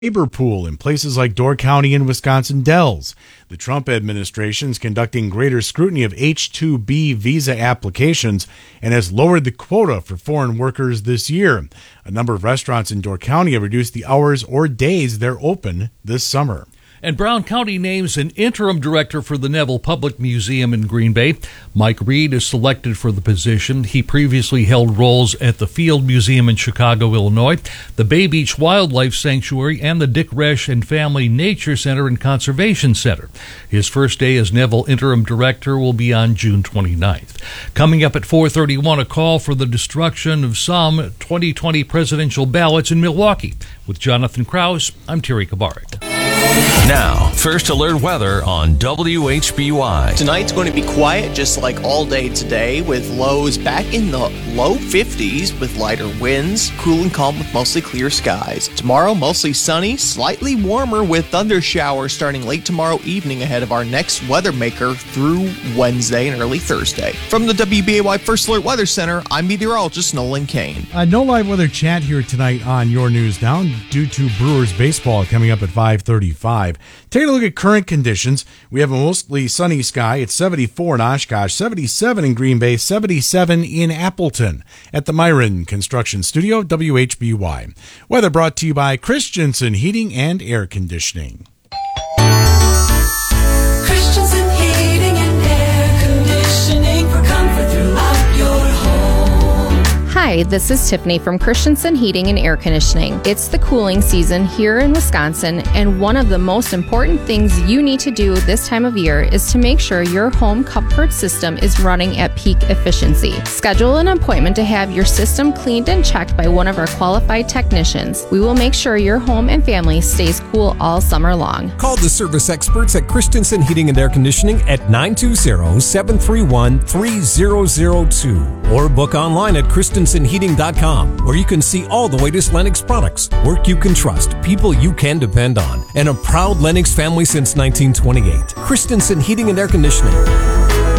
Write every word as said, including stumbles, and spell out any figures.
labor pool in places like Door County and Wisconsin Dells. The Trump administration is conducting greater scrutiny of H two B visa applications and has lowered the quota for foreign workers this year. A number of restaurants in Door County have reduced the hours or days they're open this summer. And Brown County names an interim director for the Neville Public Museum in Green Bay. Mike Reed is selected for the position. He previously held roles at the Field Museum in Chicago, Illinois, the Bay Beach Wildlife Sanctuary, and the Dick Resch and Family Nature Center and Conservation Center. His first day as Neville interim director will be on June twenty-ninth. Coming up at four thirty-one, a call for the destruction of some twenty twenty presidential ballots in Milwaukee. With Jonathan Krause, I'm Terry Kabarik. Now, First Alert weather on W H B Y. Tonight's going to be quiet just like all day today, with lows back in the low fifties with lighter winds, cool and calm with mostly clear skies. Tomorrow, mostly sunny, slightly warmer with thunder showers starting late tomorrow evening ahead of our next weather maker through Wednesday and early Thursday. From the W B A Y First Alert Weather Center, I'm meteorologist Nolan Kane. Uh, no live weather chat here tonight on Your News Now due to Brewers baseball coming up at five thirty-five. Taking a look at current conditions, we have a mostly sunny sky. It's seventy-four in Oshkosh, seventy-seven in Green Bay, seventy-seven in Appleton. At the Myron Construction Studio, W H B Y. Weather brought to you by Christensen Heating and Air Conditioning. Christensen Heating and Air Conditioning for comfort throughout your home. Hi, this is Tiffany from Christensen Heating and Air Conditioning. It's the cooling season here in Wisconsin, and one of the most important things you need to do this time of year is to make sure your home comfort system is running at peak efficiency. Schedule an appointment to have your system cleaned and checked by one of our qualified technicians. We will make sure your home and family stays cool all summer long. Call the service experts at Christensen Heating and Air Conditioning at nine two zero, seven three one, three zero zero two or book online at Christensen Heating dot com, where you can see all the latest Lennox products, work you can trust, people you can depend on, and a proud Lennox family since nineteen twenty-eight. Christensen Heating and Air Conditioning.